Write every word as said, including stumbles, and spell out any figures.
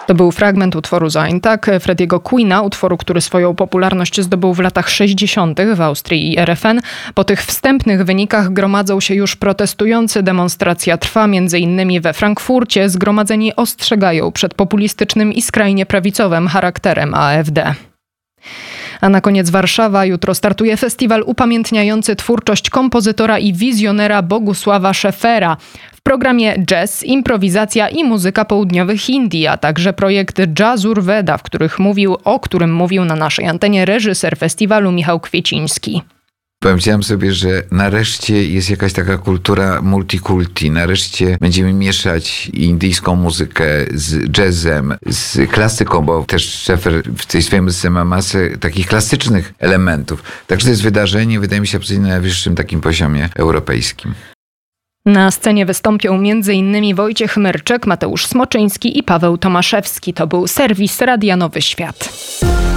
To był fragment utworu Sein Tak Freddie'ego Queena, utworu, który swoją popularność zdobył w latach sześćdziesiątych w Austrii i R F N. Po tych wstępnych wynikach gromadzą się już protestujący. Demonstracja trwa między innymi we Frankfurcie. Zgromadzeni ostrzegają przed populistycznym i skrajnie prawicowym charakterem A F D. A na koniec Warszawa. Jutro startuje festiwal upamiętniający twórczość kompozytora i wizjonera Bogusława Szefera. W programie jazz, improwizacja i muzyka południowych Indii, a także projekt Jazzurveda, w których mówił, o którym mówił na naszej antenie reżyser festiwalu Michał Kwieciński. Pomyślałem sobie, że nareszcie jest jakaś taka kultura multikulti. Nareszcie będziemy mieszać indyjską muzykę z jazzem, z klasyką, bo też Szefer w tej swojej muzyce ma masę takich klasycznych elementów. Także to jest wydarzenie, wydaje mi się, absolutnie na najwyższym takim poziomie europejskim. Na scenie wystąpią między innymi Wojciech Myrczek, Mateusz Smoczyński i Paweł Tomaszewski. To był serwis Radia Nowy Świat.